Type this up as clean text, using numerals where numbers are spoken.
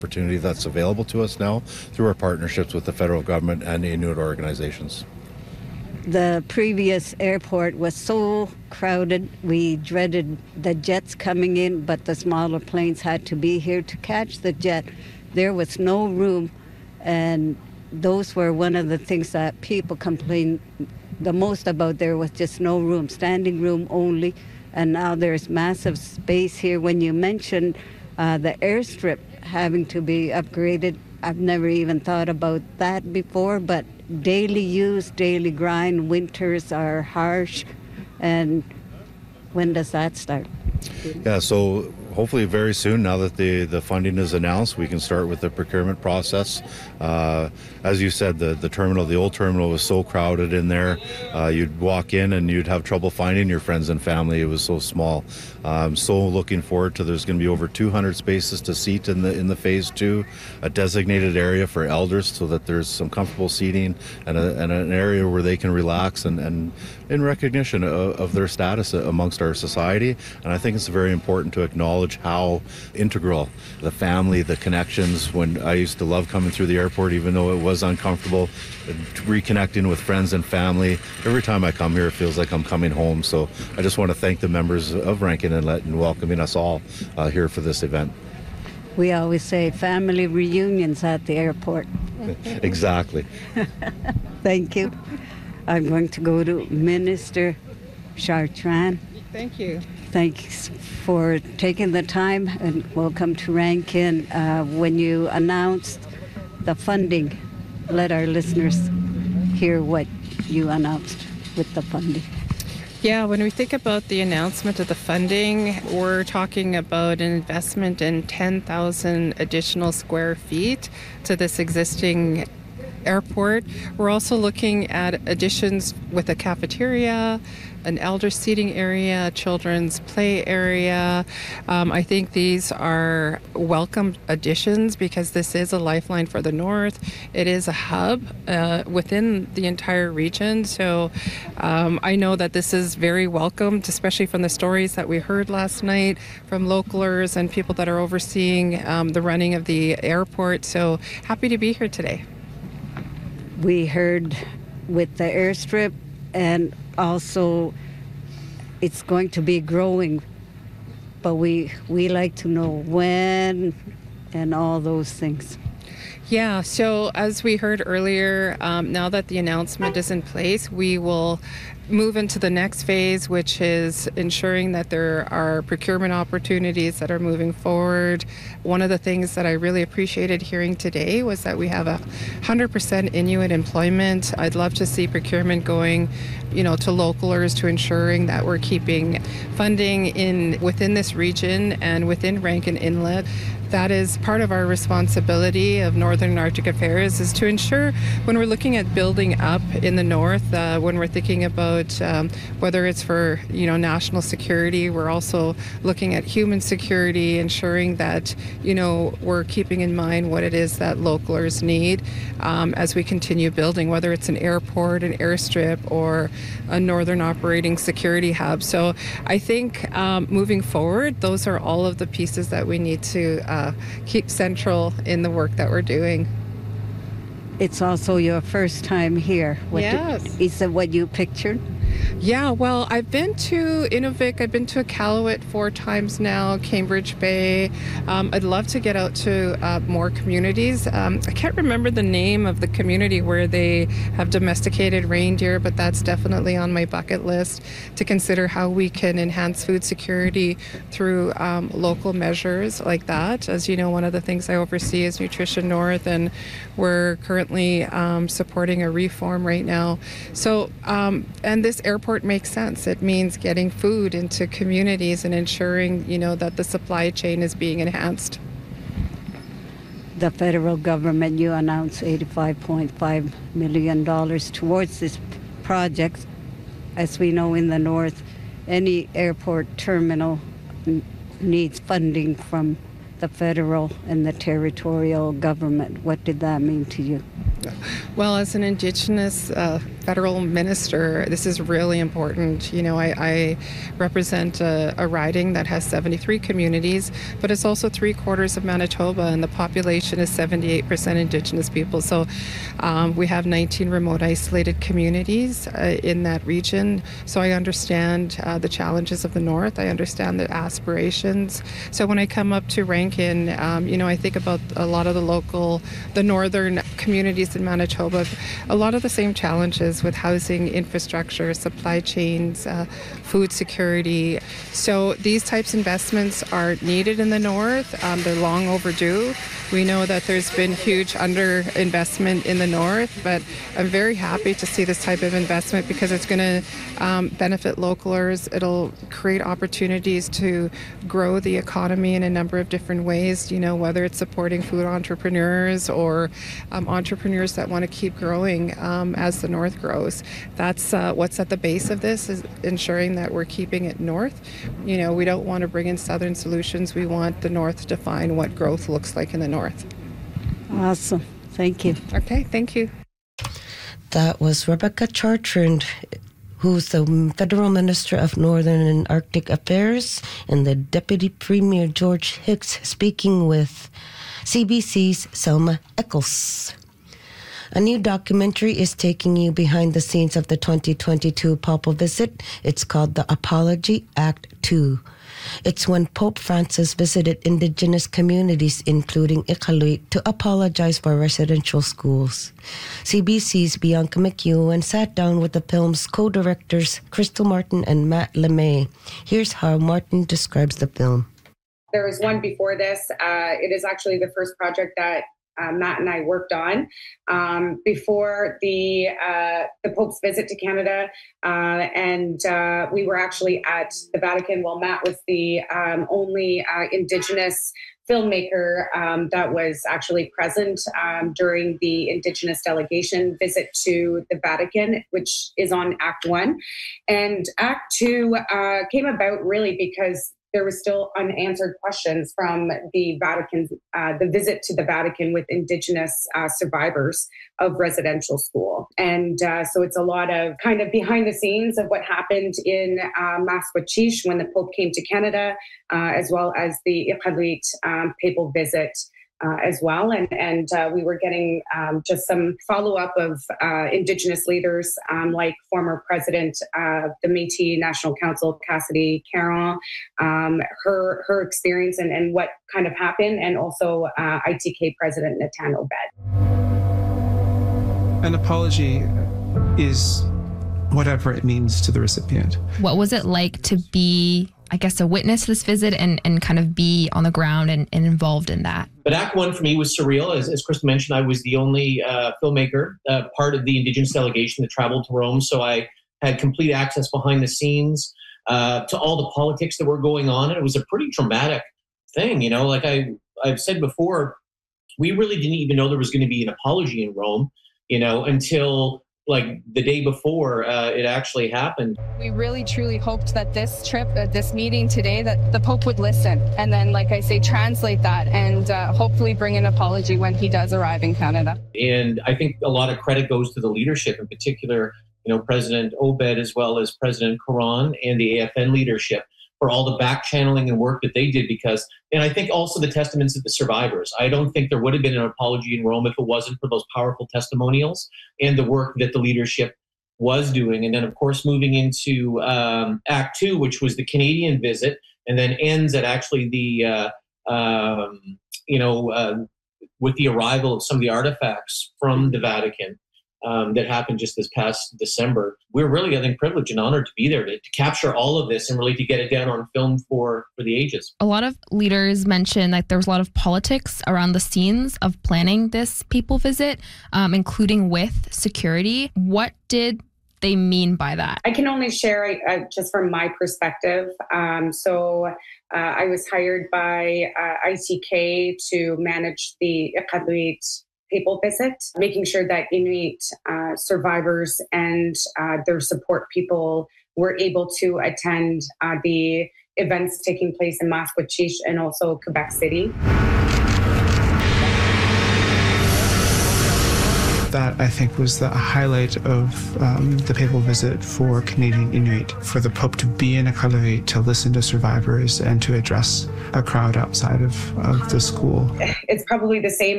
opportunity that's available to us now through our partnerships with the federal government and Inuit organizations. The previous airport was so crowded, we dreaded the jets coming in, but the smaller planes had to be here to catch the jet. There was no room, and those were one of the things that people complained the most about. There was just no room, standing room only, and now there's massive space here. When you mentioned the airstrip having to be upgraded, I've never even thought about that before, but daily use, daily grind, winters are harsh, and when does that start? Yeah, so hopefully very soon, now that the funding is announced, we can start with the procurement process. As you said, the terminal, the old terminal was so crowded in there. You'd walk in and you'd have trouble finding your friends and family. It was so small. So looking forward to, there's going to be over 200 spaces to seat in the phase 2, a designated area for elders so that there's some comfortable seating and an area where they can relax and in recognition of their status amongst our society. And I think it's very important to acknowledge how integral the family, the connections. When I used to love coming through the airport, even though it was uncomfortable, reconnecting with friends and family. Every time I come here, it feels like I'm coming home. So I just want to thank the members of Rankin Inlet and welcoming us all here for this event. We always say family reunions at the airport. Exactly. Thank you. I'm going to go to Minister Chartrand. Thank you. Thanks for taking the time, and welcome to Rankin. When you announced the funding, let our listeners hear what you announced with the funding. Yeah, when we think about the announcement of the funding, we're talking about an investment in 10,000 additional square feet to this existing airport. We're also looking at additions with a cafeteria, an elder seating area, a children's play area. I think these are welcome additions because this is a lifeline for the north. It is a hub within the entire region. So I know that this is very welcomed, especially from the stories that we heard last night from localers and people that are overseeing the running of the airport. So happy to be here today. We heard with the airstrip, and also it's going to be growing, but we like to know when and all those things. Yeah, so as we heard earlier, now that the announcement is in place, we will move into the next phase, which is ensuring that there are procurement opportunities that are moving forward. One of the things that I really appreciated hearing today was that we have 100% Inuit employment. I'd love to see procurement going, to localers, to ensuring that we're keeping funding within this region and within Rankin Inlet. That is part of our responsibility of Northern Arctic Affairs, is to ensure when we're looking at building up in the north, when we're thinking about whether it's for national security, we're also looking at human security, ensuring that we're keeping in mind what it is that localers need as we continue building, whether it's an airport, an airstrip, or a northern operating security hub. So I think moving forward, those are all of the pieces that we need to keep central in the work that we're doing. It's also your first time here. Yes. Is that what you pictured? Yeah, well, I've been to Inuvik, I've been to Iqaluit 4 times now, Cambridge Bay. I'd love to get out to more communities. I can't remember the name of the community where they have domesticated reindeer, but that's definitely on my bucket list to consider how we can enhance food security through local measures like that. As you know, one of the things I oversee is Nutrition North, and we're currently supporting a reform right now. So, and this airport makes sense. It means getting food into communities and ensuring, that the supply chain is being enhanced. The federal government, you announced $85.5 million towards this project. As we know, in the north, any airport terminal needs funding from the federal and the territorial government. What did that mean to you? Well, as an Indigenous federal minister, this is really important. You know, I represent a riding that has 73 communities, but it's also 3/4 of Manitoba, and the population is 78% Indigenous people. So we have 19 remote isolated communities in that region. So I understand the challenges of the North. I understand the aspirations. So when I come up to Rankin, you know, I think about a lot of the northern communities in Manitoba, a lot of the same challenges with housing, infrastructure, supply chains, food security. So these types of investments are needed in the North. They're long overdue. We know that there's been huge underinvestment in the North, but I'm very happy to see this type of investment because it's going to benefit localers. It'll create opportunities to grow the economy in a number of different ways, you know, whether it's supporting food entrepreneurs or entrepreneurs that want to keep growing as the North grows. That's what's at the base of this, is ensuring that we're keeping it North. You know, we don't want to bring in Southern solutions. We want the North to define what growth looks like in the North. Awesome. Thank you. Okay, thank you. That was Rebecca Chartrand, who's the Federal Minister of Northern and Arctic Affairs, and the Deputy Premier George Hicks speaking with CBC's Selma Eccles. A new documentary is taking you behind the scenes of the 2022 Papal visit. It's called The Apology Act 2. It's when Pope Francis visited Indigenous communities, including Iqaluit, to apologize for residential schools. CBC's Bianca McEwen sat down with the film's co-directors Crystal Martin and Matt LeMay. Here's how Martin describes the film. There was one before this. It is actually the first project that Matt and I worked on before the Pope's visit to Canada, and we were actually at the Vatican. Well, Matt was the only Indigenous filmmaker that was actually present during the Indigenous delegation visit to the Vatican, which is on Act 1. And Act 2 came about really because there was still unanswered questions from the Vatican, the visit to the Vatican with Indigenous survivors of residential school. And so it's a lot of kind of behind the scenes of what happened in Massachusetts when the Pope came to Canada, as well as the Iqaluit papal visit as well. And we were getting just some follow-up of Indigenous leaders like former president of the Métis National Council, Cassidy Caron, her experience and what kind of happened, and also ITK president Nathan Obed. An apology is whatever it means to the recipient. What was it like to be, I guess, a witness to this visit and kind of be on the ground and involved in that? But Act 1 for me was surreal. As Chris mentioned, I was the only filmmaker, part of the Indigenous delegation that traveled to Rome. So I had complete access behind the scenes to all the politics that were going on. And it was a pretty traumatic thing. You know, like I've said before, we really didn't even know there was going to be an apology in Rome, you know, until like the day before it actually happened. We really truly hoped that this trip, this meeting today, that the Pope would listen and then, like I say, translate that and hopefully bring an apology when he does arrive in Canada. And I think a lot of credit goes to the leadership, in particular, you know, President Obed as well as President Caron and the AFN leadership for all the back channeling and work that they did, because, and I think also the testaments of the survivors. I don't think there would have been an apology in Rome if it wasn't for those powerful testimonials and the work that the leadership was doing. And then, of course, moving into Act 2, which was the Canadian visit, and then ends at actually the, with the arrival of some of the artifacts from the Vatican. That happened just this past December. We're really, I think, privileged and honored to be there to capture all of this and really to get it down on film for the ages. A lot of leaders mentioned that there was a lot of politics around the scenes of planning this papal visit, including with security. What did they mean by that? I can only share just from my perspective. I was hired by ITK to manage the Iqaluit papal visit, making sure that Inuit survivors and their support people were able to attend the events taking place in Massachusetts and also Quebec City. That I think was the highlight of the papal visit for Canadian Inuit, for the Pope to be in Iqaluit, to listen to survivors and to address a crowd outside of the school. It's probably the same